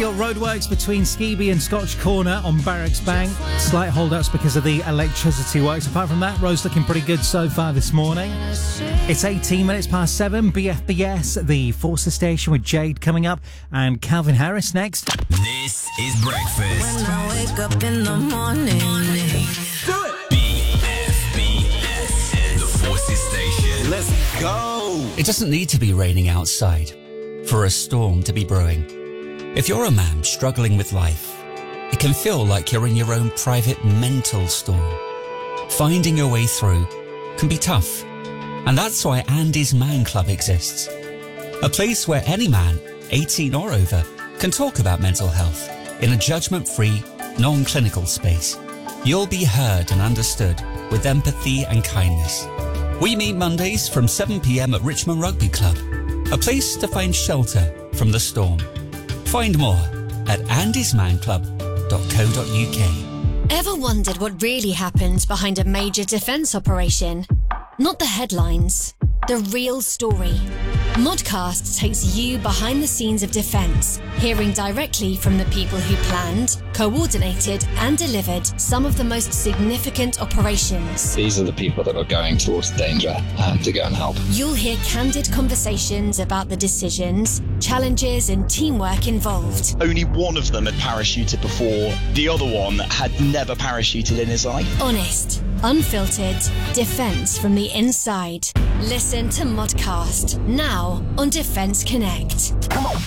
got roadworks between Skeby and Scotch Corner on Barracks Bank. Slight hold-ups because of the electricity works. Apart from that, road's looking pretty good so far this morning. It's 18 minutes past 7. BFBS, the Forces Station with Jade coming up, and Calvin Harris next. This is breakfast. When I wake up in the morning. Do it! BFBS, the Forces Station. Let's go! It doesn't need to be raining outside for a storm to be brewing. If you're a man struggling with life, it can feel like you're in your own private mental storm. Finding your way through can be tough, and that's why Andy's Man Club exists. A place where any man, 18 or over, can talk about mental health in a judgment-free, non-clinical space. You'll be heard and understood with empathy and kindness. We meet Mondays from 7 p.m. at Richmond Rugby Club, a place to find shelter from the storm. Find more at andysmanclub.co.uk. Ever wondered what really happens behind a major defence operation? Not the headlines, the real story. Modcast takes you behind the scenes of defence, hearing directly from the people who planned, coordinated and delivered some of the most significant operations. These are the people that are going towards danger to go and help. You'll hear candid conversations about the decisions, challenges and teamwork involved. Only one of them had parachuted before. The other one had never parachuted in his life. Honest, unfiltered, defence from the inside. Listen to Modcast now on Defence Connect. Come on.